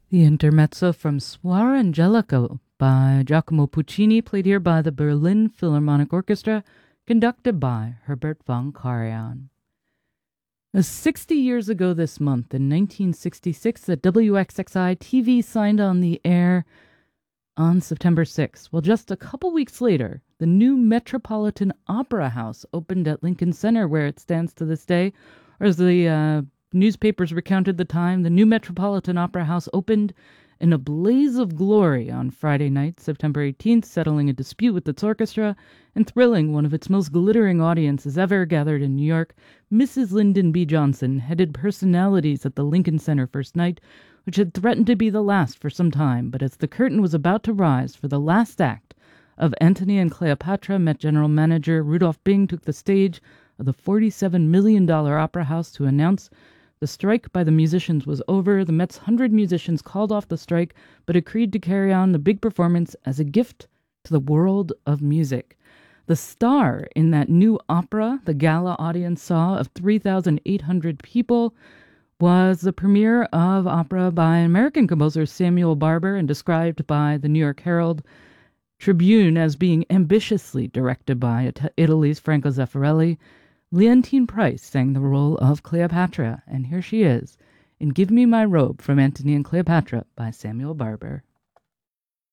The intermezzo from Suor Angelica by Giacomo Puccini, played here by the Berlin Philharmonic Orchestra, conducted by Herbert von Karajan. 60 years ago this month, in 1966, the WXXI TV signed on the air on September 6th. Well, just a couple weeks later, the new Metropolitan Opera House opened at Lincoln Center, where it stands to this day. Or as the newspapers recounted the time, the new Metropolitan Opera House opened in a blaze of glory on Friday night, September 18th, settling a dispute with its orchestra and thrilling one of its most glittering audiences ever gathered in New York. Mrs. Lyndon B. Johnson headed personalities at the Lincoln Center first night, which had threatened to be the last for some time. But as the curtain was about to rise for the last act of Antony and Cleopatra, Met General Manager Rudolph Bing took the stage of the $47 million opera house to announce the strike by the musicians was over. The Met's 100 musicians called off the strike, but agreed to carry on the big performance as a gift to the world of music. The star in that new opera the gala audience saw of 3,800 people was the premiere of opera by American composer Samuel Barber, and described by the New York Herald Tribune as being ambitiously directed by Italy's Franco Zeffirelli. Leontine Price sang the role of Cleopatra, and here she is in Give Me My Robe from Antony and Cleopatra by Samuel Barber.